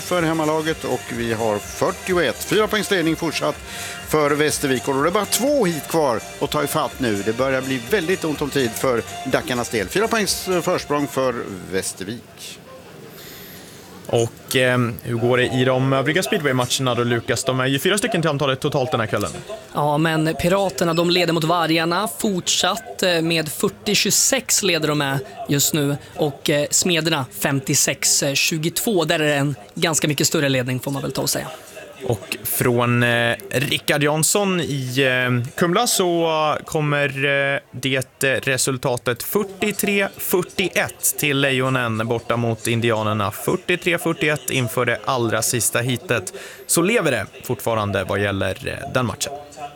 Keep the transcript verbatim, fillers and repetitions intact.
för hemmalaget och vi har fyrtioett. Fyra poängs ledning fortsatt för Västervik. Och det är bara två hit kvar att ta ifatt nu. Det börjar bli väldigt ont om tid för Dackarnas del. Fyra poängs försprång för Västervik. Och eh, hur går det i de övriga speedway-matcherna då, Lukas? De är ju fyra stycken till antalet totalt den här kvällen. Ja, men Piraterna, de leder mot Vargarna. Fortsatt med fyrtio tjugosex leder de med just nu. Och eh, Smederna femtiosex tjugotvå. Där är det en ganska mycket större ledning, får man väl ta och säga. Och från eh, Rickard Jansson i eh, Kumla så kommer eh, det resultatet fyrtiotre fyrtioett till Lejonen borta mot Indianerna. fyrtiotre fyrtioett inför det allra sista hitet. Så lever det fortfarande vad gäller eh, den matchen.